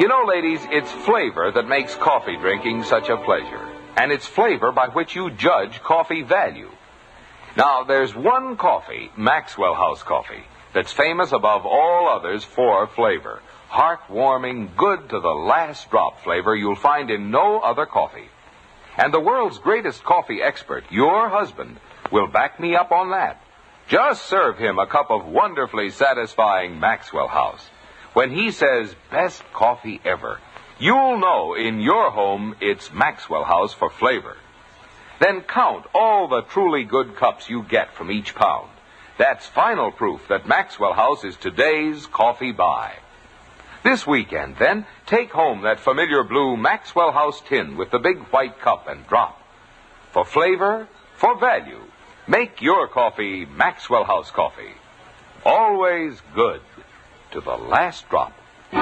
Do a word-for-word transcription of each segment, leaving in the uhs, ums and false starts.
You know, ladies, it's flavor that makes coffee drinking such a pleasure. And it's flavor by which you judge coffee value. Now, there's one coffee, Maxwell House Coffee, that's famous above all others for flavor. Heartwarming, good to the last drop flavor you'll find in no other coffee. And the world's greatest coffee expert, your husband, will back me up on that. Just serve him a cup of wonderfully satisfying Maxwell House. When he says best coffee ever, you'll know in your home it's Maxwell House for flavor. Then count all the truly good cups you get from each pound. That's final proof that Maxwell House is today's coffee buy. This weekend, then, take home that familiar blue Maxwell House tin with the big white cup and drop. For flavor, for value, make your coffee Maxwell House Coffee. Always good to the last drop.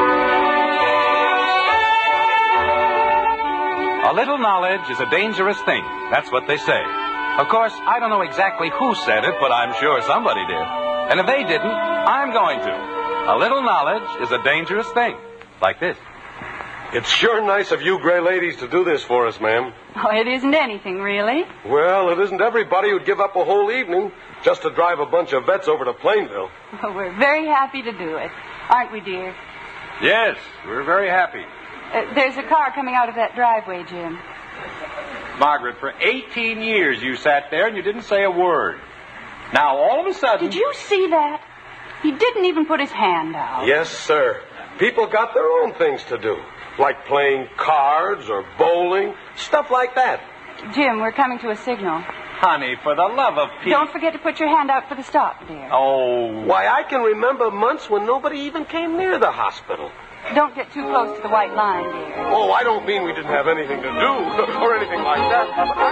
A little knowledge is a dangerous thing. That's what they say. Of course, I don't know exactly who said it, but I'm sure somebody did. And if they didn't, I'm going to. A little knowledge is a dangerous thing. Like this. It's sure nice of you gray ladies to do this for us, ma'am. Oh, it isn't anything, really. Well, it isn't everybody who'd give up a whole evening just to drive a bunch of vets over to Plainville. Well, we're very happy to do it. Aren't we, dear? Yes, we're very happy. Uh, there's a car coming out of that driveway, Jim. Margaret, for eighteen years you sat there and you didn't say a word. Now, all of a sudden... Did you see that? He didn't even put his hand out. Yes, sir. People got their own things to do, like playing cards or bowling, stuff like that. Jim, we're coming to a signal. Honey, for the love of Pete... Don't forget to put your hand out for the stop, dear. Oh... Why, I can remember months when nobody even came near the hospital. Don't get too close to the white line, dear. Oh, I don't mean we didn't have anything to do or anything like that.